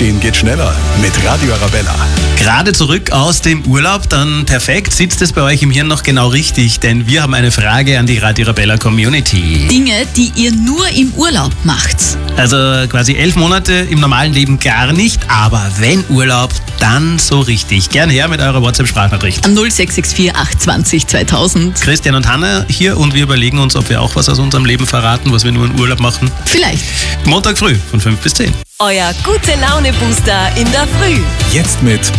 Aufstehen geht schneller mit Radio Arabella. Gerade zurück aus dem Urlaub, dann perfekt, sitzt es bei euch im Hirn noch genau richtig, denn wir haben eine Frage an die Radio Arabella Community. Dinge, die ihr nur im Urlaub macht. Also quasi 11 Monate im normalen Leben gar nicht, aber wenn Urlaub, dann so richtig. Gern her mit eurer WhatsApp-Sprachnachricht. An 0664 820 2000. Christian und Hanna hier und wir überlegen uns, ob wir auch was aus unserem Leben verraten, was wir nur im Urlaub machen. Vielleicht. Montag früh von 5 bis 10. Euer Gute-Laune-Booster in der Früh. Jetzt mit